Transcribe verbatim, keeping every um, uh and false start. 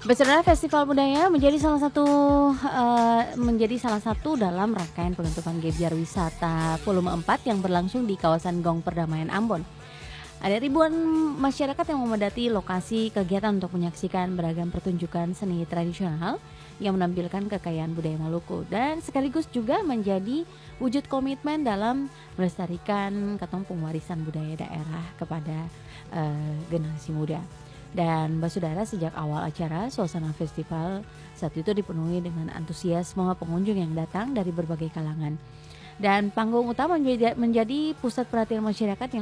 Basudara Festival Budaya menjadi salah satu uh, menjadi salah satu dalam rangkaian penutupan Gebyar Wisata Volume empat yang berlangsung di kawasan Gong Perdamaian Ambon. Ada ribuan masyarakat yang memadati lokasi kegiatan untuk menyaksikan beragam pertunjukan seni tradisional yang menampilkan kekayaan budaya Maluku dan sekaligus juga menjadi wujud komitmen dalam melestarikan ketumpung warisan budaya daerah kepada uh, generasi muda. Dan Basudara, sejak awal acara, suasana festival saat itu dipenuhi dengan antusiasme pengunjung yang datang dari berbagai kalangan. Dan panggung utama menjadi, menjadi pusat perhatian masyarakat yang